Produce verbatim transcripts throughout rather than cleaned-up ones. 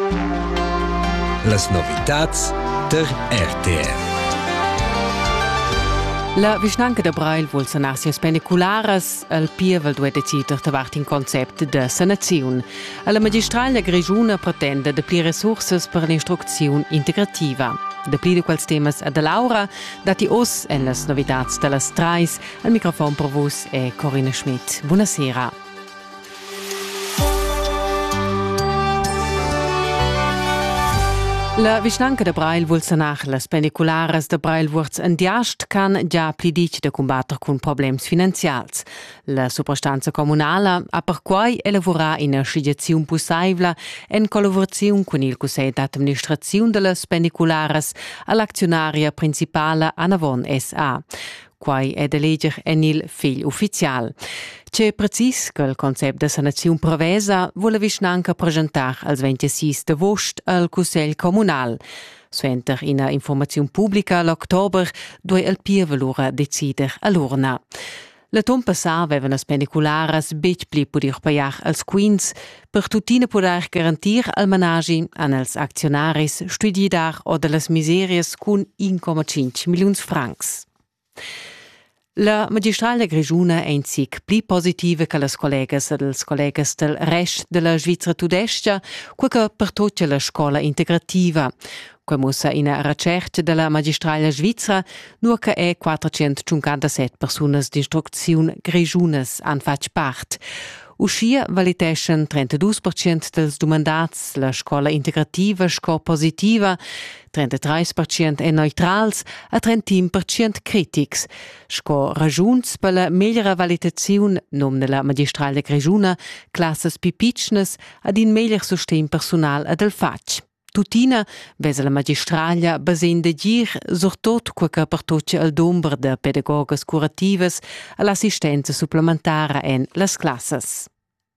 Las novitats der R T R. La vischnanca de Breil vuol sanar sias penicularas, al pievel due decider davart in concept de sanaziun. La magistraglia grigiuna pretende de pli resurses per l'instrucziun integrativa. De pli de quels temas a de Laura, dati os en las novitats de las trais, al microfon per vos è Corinna Schmidt. Buonasera. La vischnanca de Breil vuol sanar las penicularas de Breil vuorz en diast can già pli dic de combatter cun problems finanzials. La superstanza comunala ha per quai elaborar in ascidiaziun possibla en collaboraziun cun il Cussei d'Administraziun de las penicularas all'aczionaria principala Anavon S A. Quai è de leger en il figl ufficial. C'è precis che il concept de sanaziun prevesa vuole vischnanca presentar als ventisei de agost al Cussegl Comunal. Suenter ina informaziun publica l'october due al pievelura decider all'urna. La ton passà avevan as penicularas bec pli podir paiar als quins per tutina poder garantir al managi an els accionaris studidar o de las miserias cun un comma cinque milions francs. La magistraglia grigiuna è in sic pli positiva che las collegas e els collegas del rest de la Svizra tudestia, quae per tutta la scola integrativa. Quae mussa ina recerca de la magistraglia svizra, nur che è quattrocentocinquantasette personas d'instrucziun grigiunas han fatg part. Uscia valiteschen trentadue per cent dels domandats la scola integrativa sco positiva, trentatré per cent è neutrals e trentin per cent critics. Sco ragiuns per la megliera valutaziun nom nella magistraglia grigiuna, classes pipicnes ad in meglier sustain personal ad el fatg. Tutina, vesa la magistraglia basen de gir surtot quae per toccia al domber de pedagogas curatives e l'assistenza supplementara en las classes.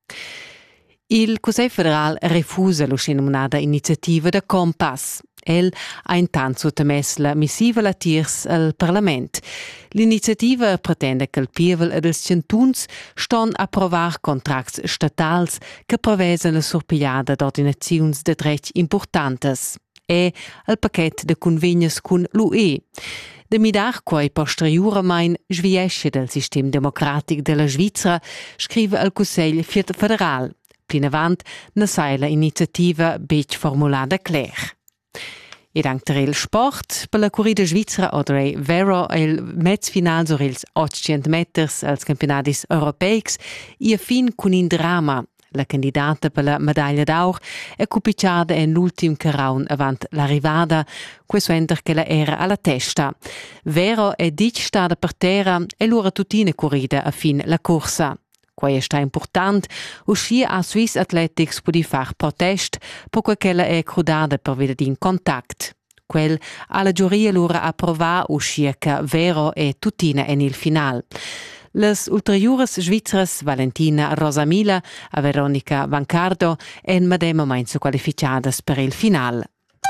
Il Cussei federal refusa l'uscinominada iniziativa de Compass. El ha intant sottomess la missiva la tiers al Parlament. L'iniziativa pretende che il pievel ed els centuns ston a provar contracts statals che prevesen la surpigliada d'ordinaziuns de dretg importantes. E al paquet de convegnes cun l'U E. De midar quai posteriormein sviesce del sistem democratic de la Svizra, scrive al Cussegl federal. Plinavant na sai la iniziativa bec formulada cler. E dank der il sport, per la corrida svizzera Audrey Vero il mezz final sur ils ottocento meters als campionatis europeics e a fin cun in drama. La candidata per la medaglia d'or è cupicciata in l'ultim caraun avant l'arrivada, questo enter che la era alla testa. Vero è dic stata per terra e l'ora tutina corrida a fin la corsa. Quai è sta important, uscia a Swiss Athletics pudi far protest, poco che la è crudada per vedere in contact. Quel alla giuria l'ora approva uscia che Vero è tutina in il final. Les ulteriores svizras Valentina Rosamila e Veronica Vancardo en medema mainzo qualificadas per il final.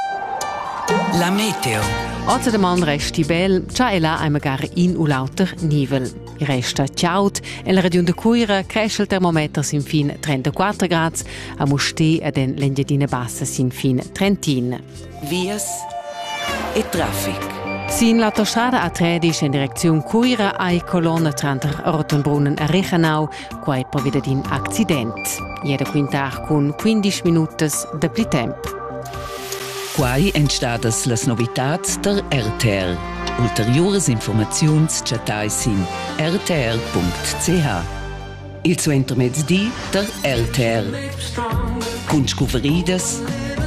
La meteo. Oggi domanda resti bel, già è là è magari in un lauter nivel. Il resta ciaut, e la regione de Cuira cresce il termometro sin fin trentaquattro gradi, a Musti ed en l'Engiadina Bassa sin fin trentin. Vias e traffic. Sin l'autostrada A tredici in direzione Cuira ai colonna tra Rottenbrunnen e Reichenau, quai provvede din accident. Jede quintar con quindici minuti de pli temp. Quai entstadas las novitats der R T R. Ulteriores informaziuns chatai sin r t r punct c h. Il suo intermezzi der R T R. Con scuveridas,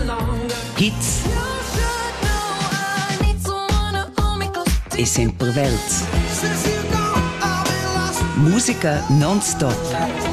hits e sempre verts. Musica non stop.